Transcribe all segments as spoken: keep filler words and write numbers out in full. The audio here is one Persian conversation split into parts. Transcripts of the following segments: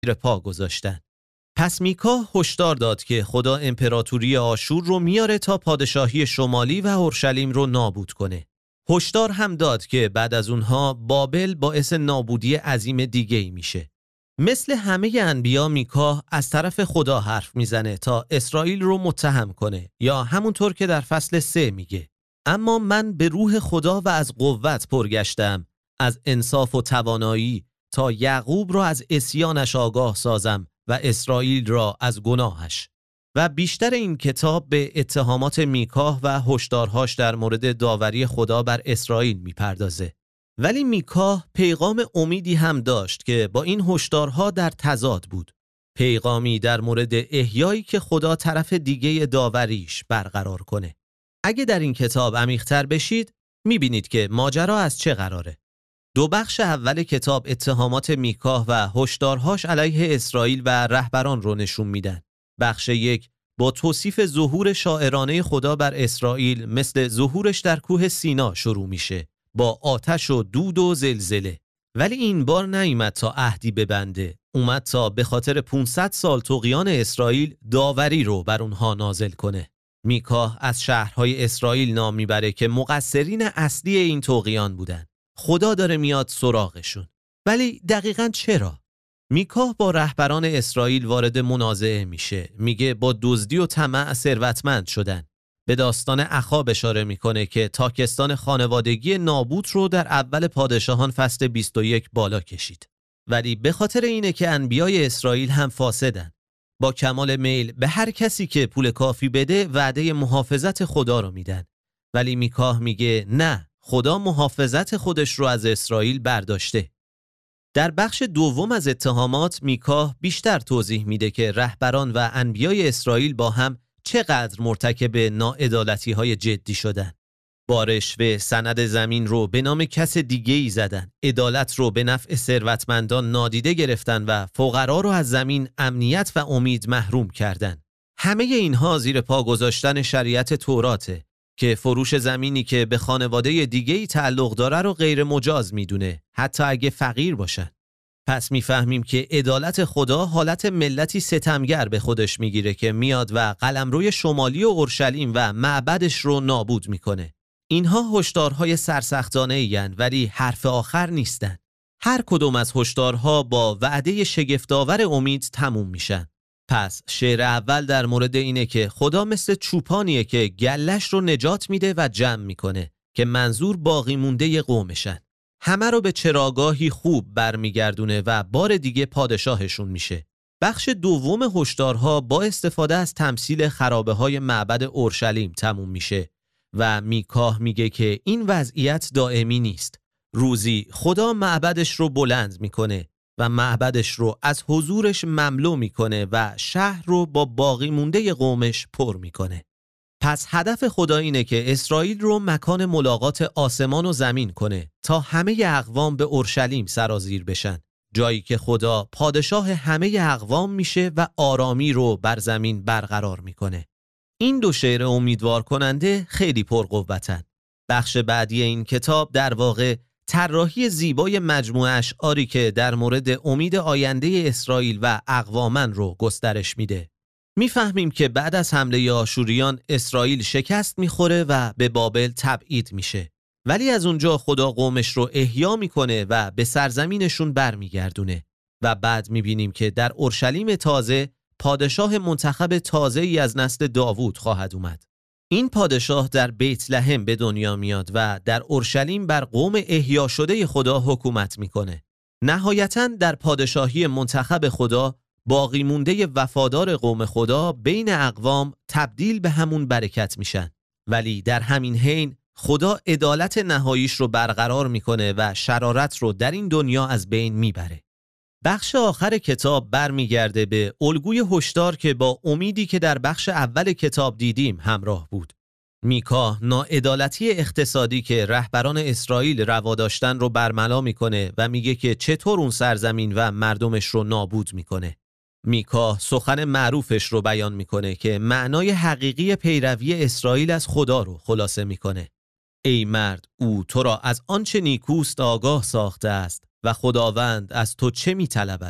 زیر پا گذاشتن. پس میکاه هشدار داد که خدا امپراتوری آشور رو میاره تا پادشاهی شمالی و اورشلیم رو نابود کنه. هشدار هم داد که بعد از اونها بابل باعث نابودی عظیم دیگه‌ای میشه. مثل همه انبیا میکاه از طرف خدا حرف میزنه تا اسرائیل رو متهم کنه، یا همونطور که در فصل سه میگه: اما من به روح خدا و از قوت پرگشتم، از انصاف و توانایی، تا یعقوب را از عصیانش آگاه سازم و اسرائیل را از گناهش. و بیشتر این کتاب به اتهامات میکاه و هشدارهاش در مورد داوری خدا بر اسرائیل میپردازه. ولی میکاه پیغام امیدی هم داشت که با این هشدارها در تضاد بود. پیغامی در مورد احیایی که خدا طرف دیگه داوریش برقرار کنه. اگه در این کتاب عمیق‌تر بشید میبینید که ماجرا از چه قراره. دو بخش اول کتاب اتهامات میکاه و هشدارهاش علیه اسرائیل و رهبران رو نشون میدن. بخش یک با توصیف ظهور شاعرانه خدا بر اسرائیل مثل ظهورش در کوه سینا شروع میشه، با آتش و دود و زلزله. ولی این بار نیامد تا عهدی ببنده، اومد تا به خاطر پانصد سال طغیان اسرائیل داوری رو بر اونها نازل کنه. میکاه از شهرهای اسرائیل نام میبره که مقصرین اصلی این طغیان بودن. خدا داره میاد سراغشون. ولی دقیقاً چرا؟ میکاه با رهبران اسرائیل وارد منازعه میشه. میگه با دزدی و طمع ثروتمند شدن. به داستان اخاب اشاره میکنه که تاکستان خانوادگی نابوت رو در اول پادشاهان فصل بیست و یک بالا کشید. ولی به خاطر اینه که انبیای اسرائیل هم فاسدن. با کمال میل به هر کسی که پول کافی بده وعده محافظت خدا رو میدن. ولی میکاه میگه نه، خدا محافظت خودش رو از اسرائیل برداشته. در بخش دوم از اتهامات میکاه بیشتر توضیح میده که رهبران و انبیای اسرائیل با هم چقدر مرتکب ناعدالتی‌های جدی شدن. بارش و سند زمین رو به نام کس دیگه‌ای زدن، عدالت رو به نفع ثروتمندان نادیده گرفتن و فقرا رو از زمین، امنیت و امید محروم کردن. همه اینها زیر پا گذاشتن شریعت توراته که فروش زمینی که به خانواده دیگه‌ای تعلق داره رو غیر مجاز میدونه، حتی اگه فقیر باشن. پس میفهمیم که عدالت خدا حالت ملتی ستمگر به خودش میگیره که میاد و قلمروی شمالی و اورشلیم و معبدش رو نابود میکنه. اینها هشدارهای سرسختانه این، ولی حرف آخر نیستن. هر کدوم از هشدارها با وعده شگفت‌آور امید تموم میشن. پس شعر اول در مورد اینه که خدا مثل چوپانیه که گلش رو نجات میده و جمع میکنه که منظور باقی مونده قومشن. همه رو به چراگاهی خوب برمیگردونه و بار دیگه پادشاهشون میشه. بخش دوم هشدارها با استفاده از تمثیل خرابه های معبد اورشلیم تموم میشه و میکاه میگه که این وضعیت دائمی نیست. روزی خدا معبدش رو بلند میکنه و معبدش رو از حضورش مملو میکنه و شهر رو با باقی مونده قومش پر میکنه. پس هدف خدا اینه که اسرائیل رو مکان ملاقات آسمان و زمین کنه تا همه اقوام به اورشلیم سرازیر بشن، جایی که خدا پادشاه همه اقوام میشه و آرامی رو بر زمین برقرار میکنه. این دو شعر امیدوار کننده خیلی پرقوتن. بخش بعدی این کتاب در واقع طراحی زیبای مجموعه اشعاری که در مورد امید آینده اسرائیل و اقوامن رو گسترش میده. میفهمیم که بعد از حمله آشوریان اسرائیل شکست میخوره و به بابل تبعید میشه. ولی از اونجا خدا قومش رو احیا میکنه و به سرزمینشون برمیگردونه و بعد میبینیم که در اورشلیم تازه پادشاه منتخب تازه‌ای از نسل داوود خواهد اومد. این پادشاه در بیت لحم به دنیا میاد و در اورشلیم بر قوم احیا شده خدا حکومت میکنه. نهایتاً در پادشاهی منتخب خدا باقی مونده وفادار قوم خدا بین اقوام تبدیل به همون برکت میشن. ولی در همین حین خدا عدالت نهاییش رو برقرار میکنه و شرارت رو در این دنیا از بین میبره. بخش آخر کتاب برمیگرده به الگوی هشدار که با امیدی که در بخش اول کتاب دیدیم همراه بود. میکاه ناعدالتی اقتصادی که رهبران اسرائیل روا داشتن رو برملا میکنه و میگه که چطور اون سرزمین و مردمش رو نابود میکنه. میکاه سخن معروفش رو بیان میکنه که معنای حقیقی پیروی اسرائیل از خدا رو خلاصه میکنه. ای مرد، او تو را از آنچه نیکوست آگاه ساخته است و خداوند از تو چه میطلبد؟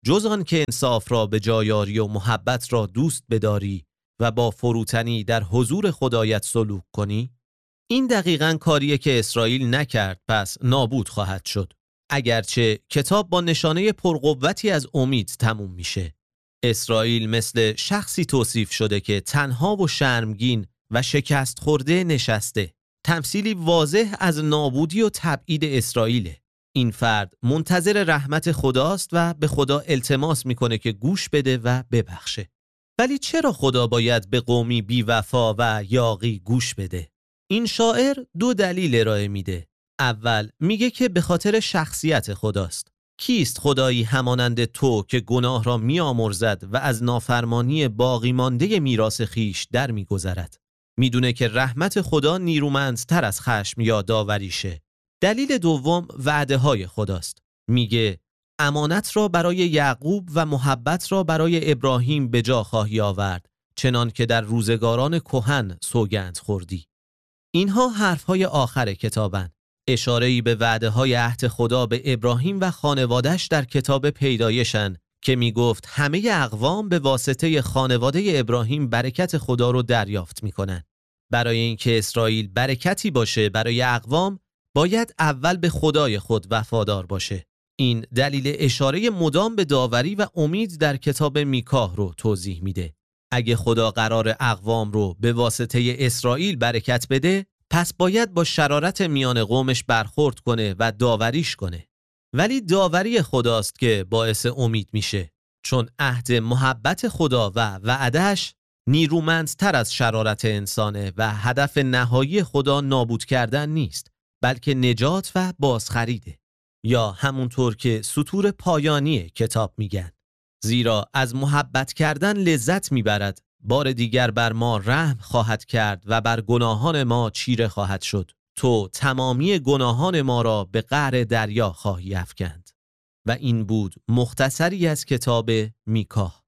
جز آن که انصاف را به جایاری و محبت را دوست بداری و با فروتنی در حضور خدایت سلوک کنی؟ این دقیقاً کاریه که اسرائیل نکرد، پس نابود خواهد شد. اگرچه کتاب با نشانه پرقوتی از امید تموم میشه. اسرائیل مثل شخصی توصیف شده که تنها و شرمگین و شکست خورده نشسته. تمثیلی واضح از نابودی و تبعید اسرائیله. این فرد منتظر رحمت خداست و به خدا التماس میکنه که گوش بده و ببخشه. ولی چرا خدا باید به قومی بی‌وفا و یاغی گوش بده؟ این شاعر دو دلیل ارائه میده. اول میگه که به خاطر شخصیت خداست. کیست خدایی همانند تو که گناه را میامرزد و از نافرمانی باقی مانده میراث خیش در میگذرد؟ میدونه که رحمت خدا نیرومندتر از خشم یا داوریشه. دلیل دوم وعده های خداست. میگه امانت را برای یعقوب و محبت را برای ابراهیم به جا خواهی آورد، چنان که در روزگاران کهن سوگند خوردی. اینها حرفهای آخر کتابن. اشاره‌ای به وعده های عهد خدا به ابراهیم و خانواده‌اش در کتاب پیدایشن که میگفت همه اقوام به واسطه خانواده ابراهیم برکت خدا رو دریافت میکنن. برای اینکه اسرائیل برکتی باشه برای اقوام، باید اول به خدای خود وفادار باشه. این دلیل اشاره مدام به داوری و امید در کتاب میکاه رو توضیح میده. اگه خدا قرار اقوام رو به واسطه اسرائیل برکت بده، پس باید با شرارت میان قومش برخورد کنه و داوریش کنه. ولی داوری خداست که باعث امید میشه، چون عهد محبت خدا و وعدهش نیرومندتر از شرارت انسانه و هدف نهایی خدا نابود کردن نیست، بلکه نجات و بازخریده، یا همونطور که سطور پایانی کتاب میگن. زیرا از محبت کردن لذت میبرد، بار دیگر بر ما رحم خواهد کرد و بر گناهان ما چیره خواهد شد. تو تمامی گناهان ما را به قعر دریا خواهی افکند. و این بود مختصری از کتاب میکاه.